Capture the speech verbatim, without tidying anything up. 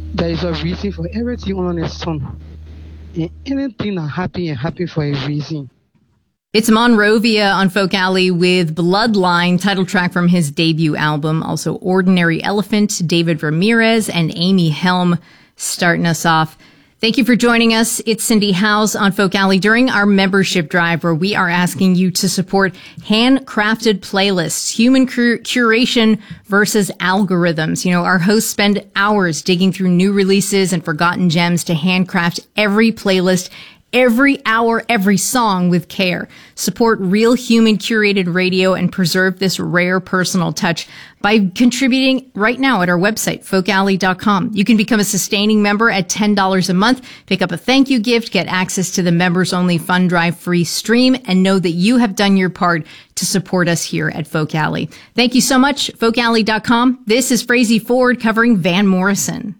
There is a reason for everything under the sun. And anything are happy and happy for a reason. It's Monrovia on Folk Alley with Bloodline, title track from his debut album. Also Ordinary Elephant, David Ramirez, and Amy Helm starting us off. Thank you for joining us. It's Cindy Howes on Folk Alley during our membership drive, where we are asking you to support handcrafted playlists, human cur- curation versus algorithms. You know, our hosts spend hours digging through new releases and forgotten gems to handcraft every playlist, every hour, every song with care. Support real human curated radio and preserve this rare personal touch by contributing right now at our website, folk alley dot com. You can become a sustaining member at ten dollars a month, pick up a thank you gift, get access to the members only Fund Drive free stream, and know that you have done your part to support us here at Folk Alley. Thank you so much, folk alley dot com. This is Frazey Ford covering Van Morrison.